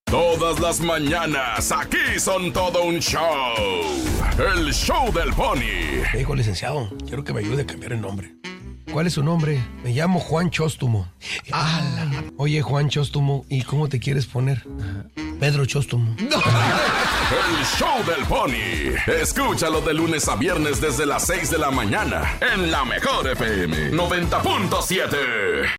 Todas las mañanas, aquí son todo un show. El show del Pony. Digo, licenciado, quiero que me ayude a cambiar el nombre. ¿Cuál es su nombre? Me llamo Juan Chóstomo. Oye, Juan Chóstomo, ¿y cómo te quieres poner? Pedro Chóstomo. El show del Pony. Escúchalo de lunes a viernes desde las 6 de la mañana en la Mejor FM 90.7.